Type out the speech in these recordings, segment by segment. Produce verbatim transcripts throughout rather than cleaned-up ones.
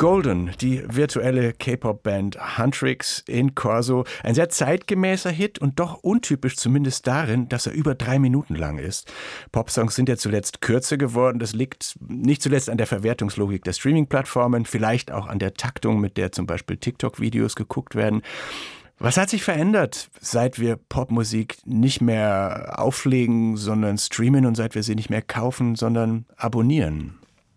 Golden, die virtuelle K-Pop-Band Huntrix in Corso. Ein sehr zeitgemäßer Hit und doch untypisch zumindest darin, dass er über drei Minuten lang ist. Popsongs sind ja zuletzt kürzer geworden. Das liegt nicht zuletzt an der Verwertungslogik der Streaming-Plattformen, vielleicht auch an der Taktung, mit der zum Beispiel TikTok-Videos geguckt werden. Was hat sich verändert, seit wir Popmusik nicht mehr auflegen, sondern streamen und seit wir sie nicht mehr kaufen, sondern abonnieren?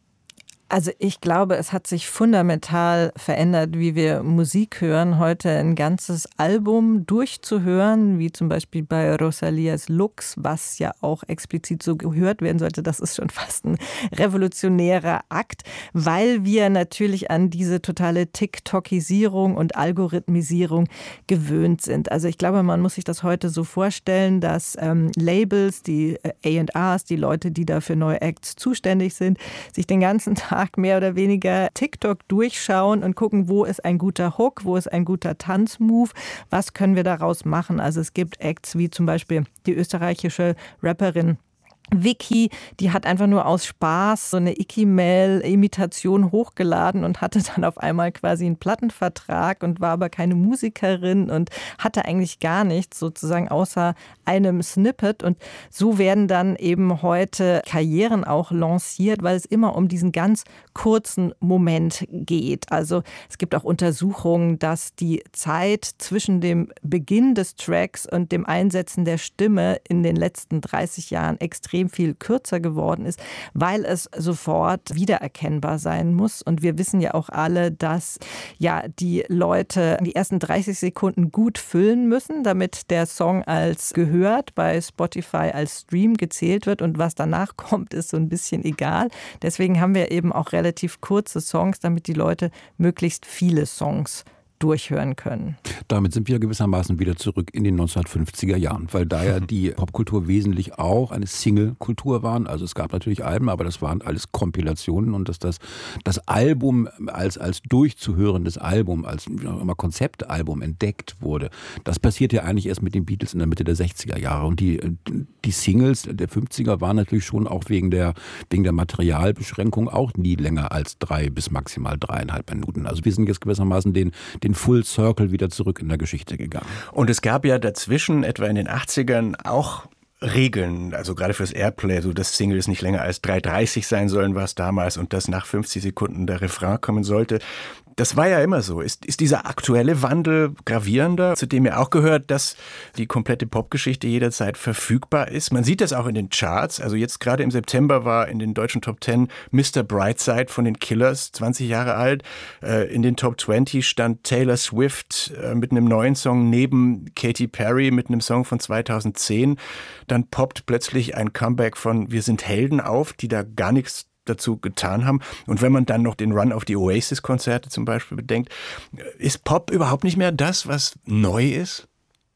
Also ich glaube, es hat sich fundamental verändert, wie wir Musik hören. Heute ein ganzes Album durchzuhören, wie zum Beispiel bei Rosalias Lux, was ja auch explizit so gehört werden sollte. Das ist schon fast ein revolutionärer Akt, weil wir natürlich an diese totale TikTokisierung und Algorithmisierung gewöhnt sind. Also ich glaube, man muss sich das heute so vorstellen, dass ähm, Labels, die A und Rs, die Leute, die da für neue Acts zuständig sind, sich den ganzen Tag mehr oder weniger TikTok durchschauen und gucken, wo ist ein guter Hook, wo ist ein guter Tanzmove, was können wir daraus machen. Also es gibt Acts wie zum Beispiel die österreichische Rapperin Vicky, die hat einfach nur aus Spaß so eine Icky-Mail-Imitation hochgeladen und hatte dann auf einmal quasi einen Plattenvertrag und war aber keine Musikerin und hatte eigentlich gar nichts sozusagen außer einem Snippet. Und so werden dann eben heute Karrieren auch lanciert, weil es immer um diesen ganz kurzen Moment geht. Also es gibt auch Untersuchungen, dass die Zeit zwischen dem Beginn des Tracks und dem Einsetzen der Stimme in den letzten dreißig Jahren extrem viel kürzer geworden ist, weil es sofort wiedererkennbar sein muss. Und wir wissen ja auch alle, dass ja die Leute die ersten dreißig Sekunden gut füllen müssen, damit der Song als gehört bei Spotify als Stream gezählt wird. Und was danach kommt, ist so ein bisschen egal. Deswegen haben wir eben auch relativ kurze Songs, damit die Leute möglichst viele Songs durchhören können. Damit sind wir gewissermaßen wieder zurück in den neunzehnhundertfünfziger Jahren, weil da ja die Popkultur wesentlich auch eine Single-Kultur waren. Also es gab natürlich Alben, aber das waren alles Kompilationen und dass das, das Album als, als durchzuhörendes Album, als immer Konzeptalbum entdeckt wurde, das passiert ja eigentlich erst mit den Beatles in der Mitte der sechziger Jahre. Und die, die Singles der fünfziger waren natürlich schon auch wegen der, wegen der Materialbeschränkung auch nie länger als drei bis maximal dreieinhalb Minuten. Also wir sind jetzt gewissermaßen den den Full Circle wieder zurück in der Geschichte gegangen. Und es gab ja dazwischen, etwa in den achtzigern, auch Regeln, also gerade fürs Airplay, so dass Singles nicht länger als drei dreißig sein sollen, war es damals, und dass nach fünfzig Sekunden der Refrain kommen sollte. Das war ja immer so. Ist, ist dieser aktuelle Wandel gravierender, zu dem ja auch gehört, dass die komplette Popgeschichte jederzeit verfügbar ist? Man sieht das auch in den Charts. Also jetzt gerade im September war in den deutschen Top Ten Mister Brightside von den Killers, zwanzig Jahre alt. In den Top zwanzig stand Taylor Swift mit einem neuen Song neben Katy Perry mit einem Song von zweitausendzehn. Dann poppt plötzlich ein Comeback von Wir sind Helden auf, die da gar nichts dazu getan haben. Und wenn man dann noch den Run auf die Oasis-Konzerte zum Beispiel bedenkt, ist Pop überhaupt nicht mehr das, was neu ist?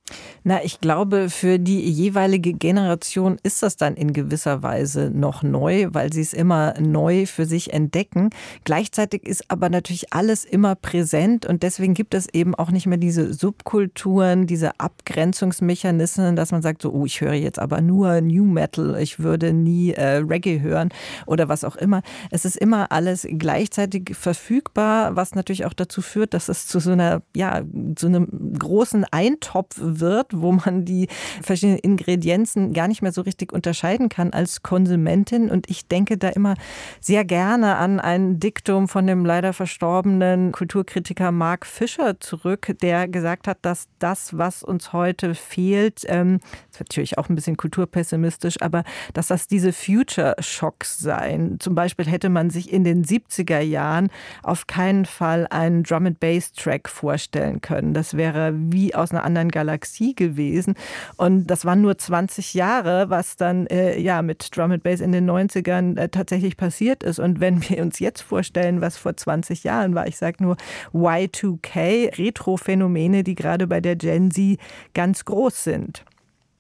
Na, ich glaube, für die jeweilige Generation ist das dann in gewisser Weise noch neu, weil sie es immer neu für sich entdecken. Gleichzeitig ist aber natürlich alles immer präsent und deswegen gibt es eben auch nicht mehr diese Subkulturen, diese Abgrenzungsmechanismen, dass man sagt, so, oh, ich höre jetzt aber nur New Metal, ich würde nie äh, Reggae hören oder was auch immer. Es ist immer alles gleichzeitig verfügbar, was natürlich auch dazu führt, dass es zu so einer, ja, zu einem großen Eintopf wird, wo man die verschiedenen Ingredienzen gar nicht mehr so richtig unterscheiden kann als Konsumentin. Und ich denke da immer sehr gerne an ein Diktum von dem leider verstorbenen Kulturkritiker Mark Fisher zurück, der gesagt hat, dass das, was uns heute fehlt, ähm, das ist natürlich auch ein bisschen kulturpessimistisch, aber dass das diese Future Shocks seien. Zum Beispiel hätte man sich in den siebziger Jahren auf keinen Fall einen Drum-and-Bass-Track vorstellen können. Das wäre wie aus einer anderen Galaxie gewesen. Und das waren nur zwanzig Jahre, was dann äh, ja mit Drum and Bass in den neunzigern äh, tatsächlich passiert ist. Und wenn wir uns jetzt vorstellen, was vor zwanzig Jahren war, ich sage nur Y zwei K, Retro-Phänomene, die gerade bei der Gen Z ganz groß sind.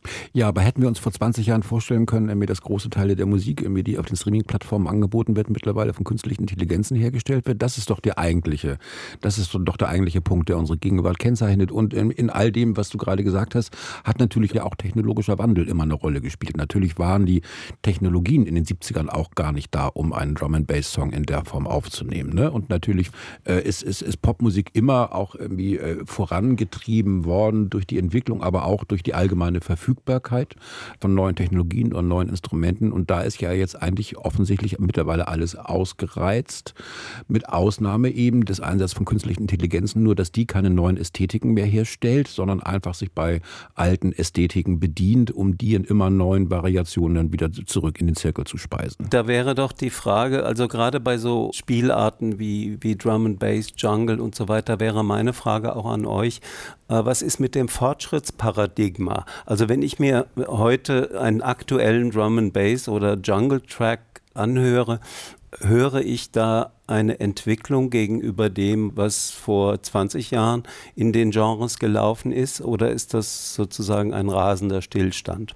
Ja, aber hätten wir uns vor zwanzig Jahren vorstellen können, irgendwie, dass große Teile der Musik, irgendwie, die auf den Streaming-Plattformen angeboten wird, mittlerweile von künstlichen Intelligenzen hergestellt wird? Das ist doch der eigentliche, das ist doch der eigentliche Punkt, der unsere Gegenwart kennzeichnet. Und in, in all dem, was du gerade gesagt hast, hat natürlich ja auch technologischer Wandel immer eine Rolle gespielt. Natürlich waren die Technologien in den siebzigern auch gar nicht da, um einen Drum-and-Bass-Song in der Form aufzunehmen. Ne? Und natürlich äh, ist, ist, ist Popmusik immer auch irgendwie äh, vorangetrieben worden durch die Entwicklung, aber auch durch die allgemeine Verfügbarkeit von neuen Technologien und neuen Instrumenten. Und da ist ja jetzt eigentlich offensichtlich mittlerweile alles ausgereizt, mit Ausnahme eben des Einsatzes von künstlichen Intelligenzen, nur dass die keine neuen Ästhetiken mehr herstellt, sondern einfach sich bei alten Ästhetiken bedient, um die in immer neuen Variationen dann wieder zurück in den Zirkel zu speisen. Da wäre doch die Frage, also gerade bei so Spielarten wie, wie Drum and Bass, Jungle und so weiter, wäre meine Frage auch an euch, äh, was ist mit dem Fortschrittsparadigma? Also wenn ich mir heute einen aktuellen Drum and Bass oder Jungle Track anhöre, höre ich da eine Entwicklung gegenüber dem, was vor zwanzig Jahren in den Genres gelaufen ist, oder ist das sozusagen ein rasender Stillstand?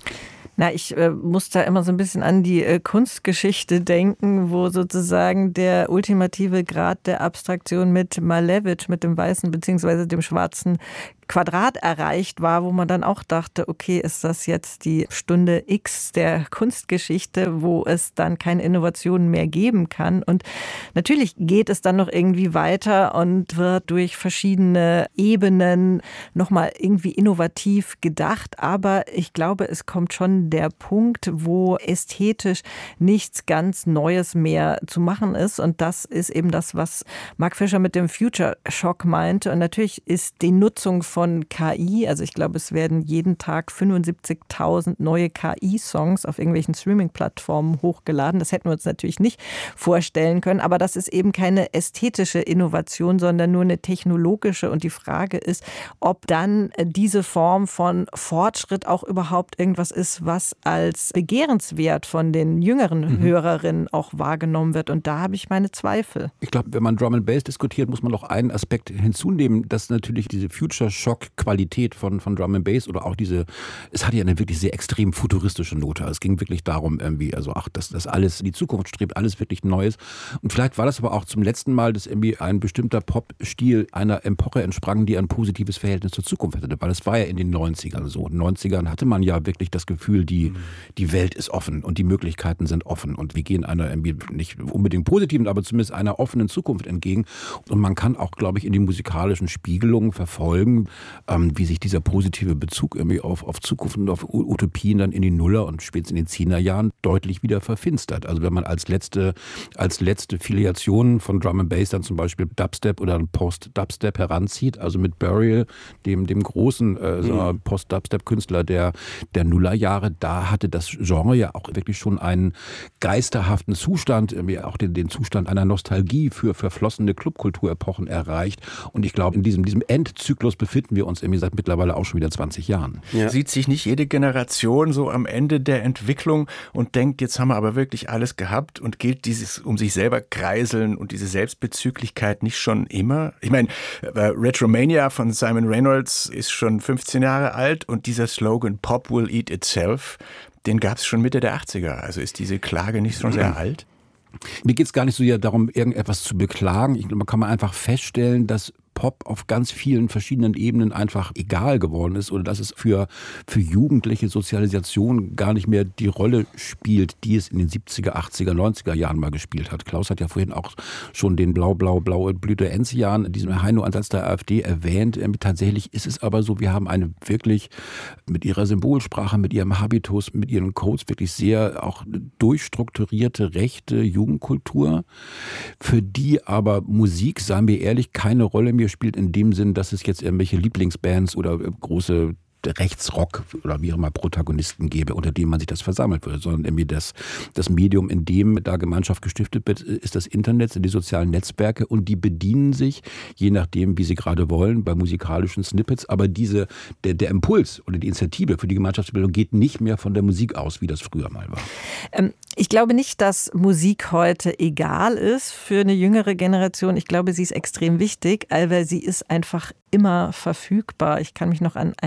Na, ich äh, muss da immer so ein bisschen an die äh, Kunstgeschichte denken, wo sozusagen der ultimative Grad der Abstraktion mit Malevich, mit dem weißen bzw. dem schwarzen Quadrat erreicht war, wo man dann auch dachte, okay, ist das jetzt die Stunde X der Kunstgeschichte, wo es dann keine Innovationen mehr geben kann. Und natürlich geht es dann noch irgendwie weiter und wird durch verschiedene Ebenen nochmal irgendwie innovativ gedacht. Aber ich glaube, es kommt schon der Punkt, wo ästhetisch nichts ganz Neues mehr zu machen ist. Und das ist eben das, was Mark Fisher mit dem Future Shock meinte. Und natürlich ist die Nutzung von von K I, also ich glaube, es werden jeden Tag fünfundsiebzigtausend neue K I-Songs auf irgendwelchen Streaming-Plattformen hochgeladen. Das hätten wir uns natürlich nicht vorstellen können, aber das ist eben keine ästhetische Innovation, sondern nur eine technologische. Und die Frage ist, ob dann diese Form von Fortschritt auch überhaupt irgendwas ist, was als begehrenswert von den jüngeren mhm. Hörerinnen auch wahrgenommen wird. Und da habe ich meine Zweifel. Ich glaube, wenn man Drum and Bass diskutiert, muss man noch einen Aspekt hinzunehmen, dass natürlich diese Future Schock-Qualität von, von Drum and Bass oder auch diese, es hatte ja eine wirklich sehr extrem futuristische Note. Es ging wirklich darum, irgendwie, also ach, dass das alles in die Zukunft strebt, alles wirklich Neues. Und vielleicht war das aber auch zum letzten Mal, dass irgendwie ein bestimmter Pop-Stil einer Epoche entsprang, die ein positives Verhältnis zur Zukunft hatte. Weil es war ja in den neunzigern so. In den neunzigern hatte man ja wirklich das Gefühl, die, die Welt ist offen und die Möglichkeiten sind offen. Und wir gehen einer irgendwie nicht unbedingt positiven, aber zumindest einer offenen Zukunft entgegen. Und man kann auch, glaube ich, in die musikalischen Spiegelungen verfolgen, ähm, wie sich dieser positive Bezug irgendwie auf, auf Zukunft und auf Utopien dann in die Nuller und spätestens in den Zehnerjahren deutlich wieder verfinstert. Also wenn man als letzte, als letzte Filiation von Drum and Bass dann zum Beispiel Dubstep oder Post-Dubstep heranzieht, also mit Burial, dem, dem großen äh, mhm. Post-Dubstep-Künstler der, der Nullerjahre, da hatte das Genre ja auch wirklich schon einen geisterhaften Zustand, irgendwie auch den, den Zustand einer Nostalgie für verflossene Clubkulturepochen erreicht. Und ich glaube, in diesem, diesem Endzyklus befinden wir uns irgendwie seit mittlerweile auch schon wieder zwanzig Jahren. Ja. Sieht sich nicht jede Generation so am Ende der Entwicklung und denkt, jetzt haben wir aber wirklich alles gehabt, und gilt dieses um sich selber kreiseln und diese Selbstbezüglichkeit nicht schon immer? Ich meine, Retromania von Simon Reynolds ist schon fünfzehn Jahre alt, und dieser Slogan Pop will eat itself, den gab es schon Mitte der achtziger. Also ist diese Klage nicht schon sehr alt? Mir geht es gar nicht so sehr darum, irgendetwas zu beklagen. Ich glaube, man kann mal einfach feststellen, dass Pop auf ganz vielen verschiedenen Ebenen einfach egal geworden ist oder dass es für, für jugendliche Sozialisation gar nicht mehr die Rolle spielt, die es in den siebziger, achtziger, neunziger Jahren mal gespielt hat. Klaus hat ja vorhin auch schon den blau-blau-blaue Blüte-Enzian, diesem Heino-Ansatz der AfD erwähnt. Tatsächlich ist es aber so, wir haben eine wirklich mit ihrer Symbolsprache, mit ihrem Habitus, mit ihren Codes wirklich sehr auch durchstrukturierte rechte Jugendkultur, für die aber Musik, seien wir ehrlich, keine Rolle mehr spielt in dem Sinn, dass es jetzt irgendwelche Lieblingsbands oder große Rechtsrock oder wie auch immer Protagonisten gäbe, unter denen man sich das versammelt würde, sondern irgendwie das, das Medium, in dem da Gemeinschaft gestiftet wird, ist das Internet, sind die sozialen Netzwerke, und die bedienen sich, je nachdem, wie sie gerade wollen, bei musikalischen Snippets, aber diese, der, der Impuls oder die Initiative für die Gemeinschaftsbildung geht nicht mehr von der Musik aus, wie das früher mal war. Ähm, ich glaube nicht, dass Musik heute egal ist für eine jüngere Generation. Ich glaube, sie ist extrem wichtig, weil sie ist einfach immer verfügbar. Ich kann mich noch an ein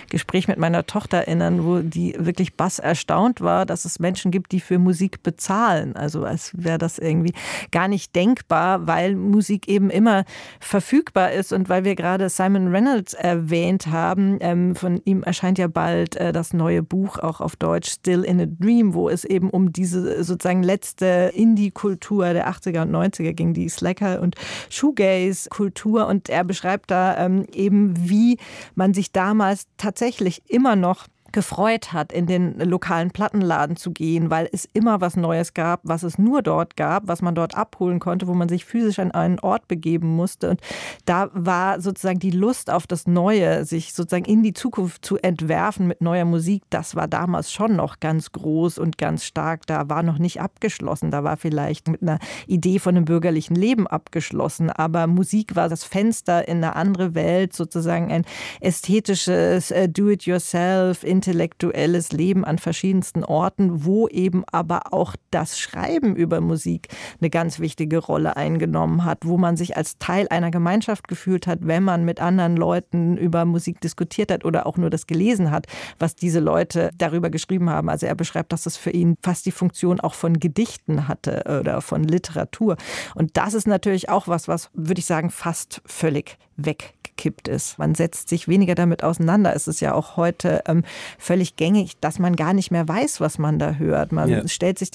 Gespräch mit meiner Tochter erinnern, wo die wirklich bass erstaunt war, dass es Menschen gibt, die für Musik bezahlen. Also als wäre das irgendwie gar nicht denkbar, weil Musik eben immer verfügbar ist und weil wir gerade Simon Reynolds erwähnt haben. Ähm, von ihm erscheint ja bald äh, das neue Buch auch auf Deutsch, Still in a Dream, wo es eben um diese sozusagen letzte Indie-Kultur der achtziger und neunziger ging, die Slacker- und Shoegaze-Kultur. Und er beschreibt da ähm, eben, wie man sich damals tatsächlich immer noch gefreut hat, in den lokalen Plattenladen zu gehen, weil es immer was Neues gab, was es nur dort gab, was man dort abholen konnte, wo man sich physisch an einen Ort begeben musste. Und da war sozusagen die Lust auf das Neue, sich sozusagen in die Zukunft zu entwerfen mit neuer Musik, das war damals schon noch ganz groß und ganz stark. Da war noch nicht abgeschlossen. Da war vielleicht mit einer Idee von einem bürgerlichen Leben abgeschlossen. Aber Musik war das Fenster in eine andere Welt, sozusagen ein ästhetisches Do-it-yourself, intellektuelles Leben an verschiedensten Orten, wo eben aber auch das Schreiben über Musik eine ganz wichtige Rolle eingenommen hat, wo man sich als Teil einer Gemeinschaft gefühlt hat, wenn man mit anderen Leuten über Musik diskutiert hat oder auch nur das gelesen hat, was diese Leute darüber geschrieben haben. Also er beschreibt, dass es für ihn fast die Funktion auch von Gedichten hatte oder von Literatur. Und das ist natürlich auch was, was, würde ich sagen, fast völlig weggekippt ist. Man setzt sich weniger damit auseinander. Es ist ja auch heute ähm, völlig gängig, dass man gar nicht mehr weiß, was man da hört. Man ja. stellt sich